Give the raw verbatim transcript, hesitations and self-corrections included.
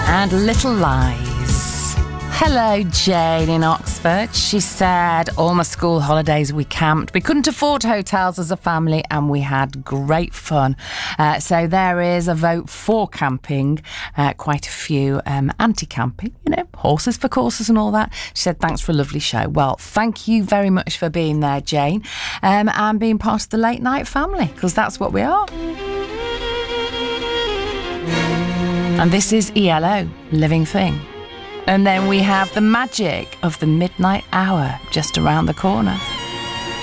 and Little Lies. Hello, Jane in Oxford. She said, all my school holidays we camped. We couldn't afford hotels as a family and we had great fun. Uh, so there is a vote for camping, uh, quite a few um, anti-camping, you know, horses for courses and all that. She said, thanks for a lovely show. Well, thank you very much for being there, Jane, um, and being part of the late night family, because that's what we are. And this is E L O, Living Thing. And then we have the magic of the midnight hour just around the corner.